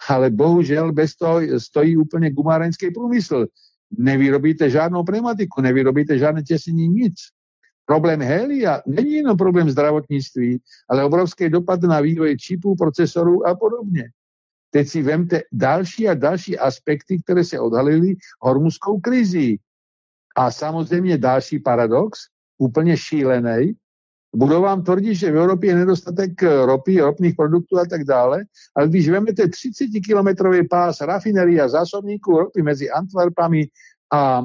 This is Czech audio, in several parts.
Ale bohužel bez toho stojí úplně gumárenský průmysl. Nevyrobíte žádnou pneumatiku, nevyrobíte žádné těsnění, nic. Problém helia není jenom problém zdravotnictví, ale obrovský dopad na vývoj čipů, procesorů a podobně. Teď si vemte další a další aspekty, které se odhalily hormuzskou krizí. A samozřejmě další paradox, úplně šílený. Budou vám tvrdit, že v Evropě je nedostatek ropy, ropných produktů a tak dále, ale když vemete 30-kilometrový pás rafinerii a zásobníků ropy mezi Antwerpami a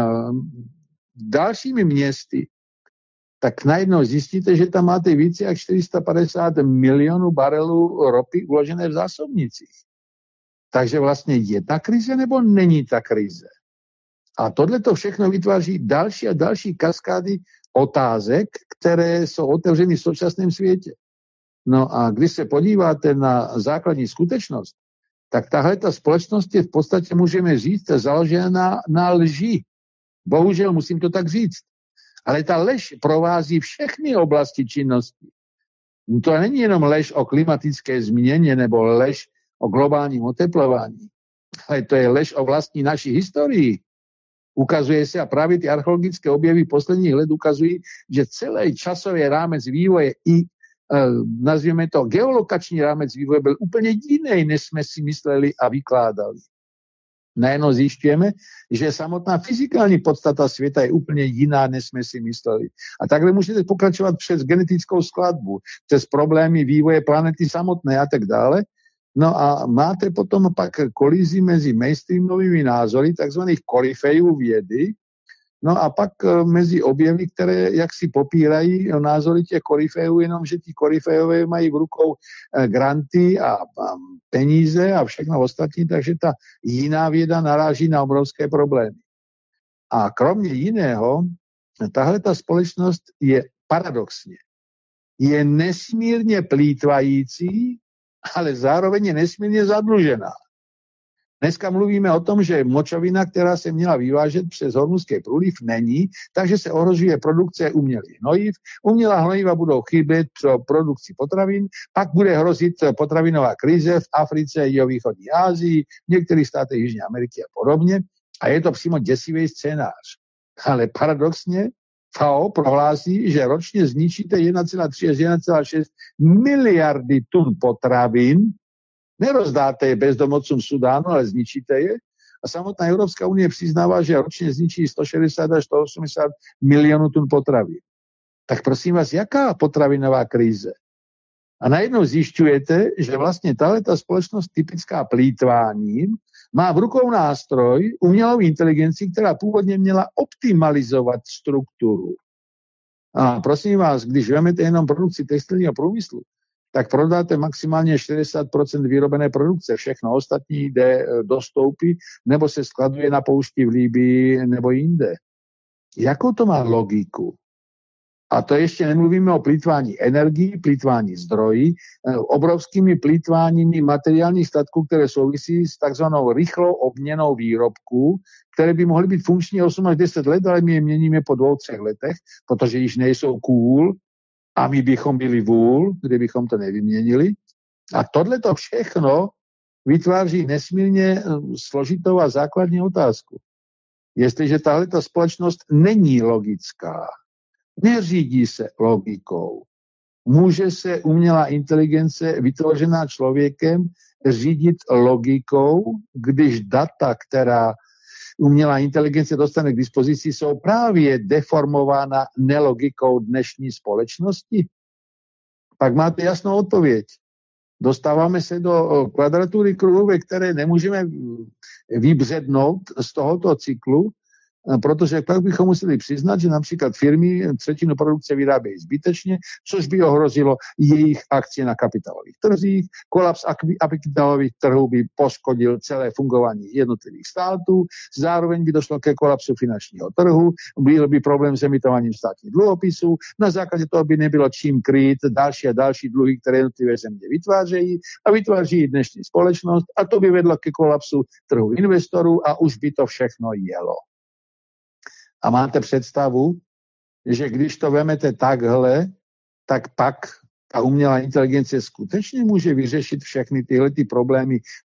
dalšími městy, tak najednou zjistíte, že tam máte více jak 450 milionů barelů ropy uložené v zásobnicích. Takže vlastně je ta krize nebo není ta krize? A tohle to všechno vytváří další a další kaskády otázek, které jsou otevřeny v současném světě. No a když se podíváte na základní skutečnost, tak tahle ta společnost je v podstatě, můžeme říct, založena na lži. Bohužel musím to tak říct. Ale ta lež provází všechny oblasti činnosti. To není jenom lež o klimatické změně nebo lež o globálním oteplování, ale to je lež o vlastní naší historii. Ukazuje se, a právě ty archeologické objevy posledních let ukazují, že celý časový rámec vývoje i nazvěme to geolokační rámec vývoje byl úplně jiný, než jsme si mysleli a vykládali. Najednou zjišťujeme, že samotná fyzikální podstata světa je úplně jiná, než jsme si mysleli. A takhle můžete pokračovat přes genetickou skladbu, přes problémy vývoje planety samotné a tak dále. No a máte potom pak kolizi mezi mainstreamovými názory, takzvaných koryfejů vědy, no a pak mezi objevy, které jaksi popírají názory těch koryfejů, jenom že ti koryfejové mají v rukou granty a peníze a všechno ostatní, takže ta jiná věda naráží na obrovské problémy. A kromě jiného, tahle ta společnost je paradoxně, je nesmírně plýtvající, ale zároveň je nesmírně zadlužená. Dneska mluvíme o tom, že močovina, která se měla vyvážet přes Hormuzský průliv, není, takže se ohrožuje produkce umělých hnojiv. Umělá hnojiva budou chybět pro produkci potravin, pak bude hrozit potravinová krize v Africe, jihovýchodní Asii, v některých státech Jižní Ameriky a podobně. A je to přímo děsivý scénář. Ale paradoxně FAO prohlásí, že ročně zničíte 1,3 až 1,6 miliardy tun potravin. Nerozdáte je bezdomovcům Sudánu, ale zničíte je. A samotná Evropská unie přiznává, že ročně zničí 160 až 180 milionů tun potravin. Tak prosím vás, jaká potravinová krize? A najednou zjišťujete, že vlastně tato společnost typická plýtváním má v rukou nástroj, umělou inteligenci, která původně měla optimalizovat strukturu. A prosím vás, když vezmete jenom produkci textilního průmyslu, tak prodáte maximálně 40% vyrobené produkce. Všechno ostatní jde do stoupy nebo se skladuje na poušti v Libyi nebo jinde. Jakou to má logiku? A to ještě nemluvíme o plýtvání energií, plýtvání zdrojí, obrovskými plýtváními materiálních statků, které souvisí s takzvanou rychlou obměnou výrobků, které by mohly být funkční 8 až 10 let, ale my je měníme po 2-3 letech, protože již nejsou cool a my bychom byli vůl, kdybychom to nevyměnili. A tohle to všechno vytváří nesmírně složitou a základní otázku. Jestliže tahleta společnost není logická, neřídí se logikou, může se umělá inteligence vytvořená člověkem řídit logikou, když data, která umělá inteligence dostane k dispozici, jsou právě deformována nelogikou dnešní společnosti? Pak máte jasnou odpověď. Dostáváme se do kvadratury kruhu, ve které nemůžeme vybřednout z tohoto cyklu, protože pak bychom museli přiznat, že například firmy třetinu produkce vyrábějí zbytečně, což by ohrozilo jejich akcie na kapitálových trzích. Kolaps kapitálových trhů by poškodil celé fungování jednotlivých států, zároveň by došlo ke kolapsu finančního trhu, byl by problém s emitováním státních dluhopisů, na základě toho by nebylo čím krýt další a další dluhy, které jednotlivé země vytvářejí a vytváří dnešní společnost a to by vedlo ke kolapsu trhu investorů a už by to všechno jelo. A máte představu, že když to vemete takhle, tak pak ta umělá inteligence skutečně může vyřešit všechny tyhle ty problémy